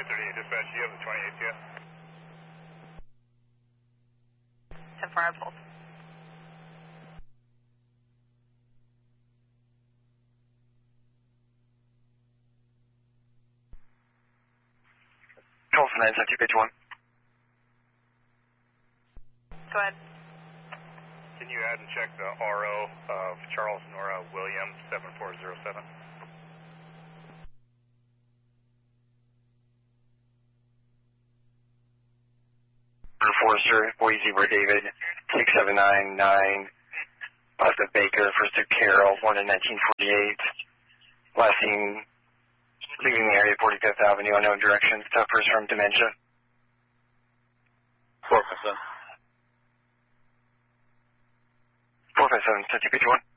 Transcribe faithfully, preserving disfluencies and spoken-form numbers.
thirty-eight dispatch, do you have the twenty-eighth yet? ten four, I pulled. Control for nine seven two, page one. Go ahead. Can you add and check the R O of Charles Nora Williams, seven four zero seven? Forester, Boise Zebra David, six seven nine nine, left of Baker, first of Carroll, born in nineteen forty-eight. Last seen leaving the area, forty-fifth Avenue, unknown direction, suffers from dementia. four five seven. four five seven, page one.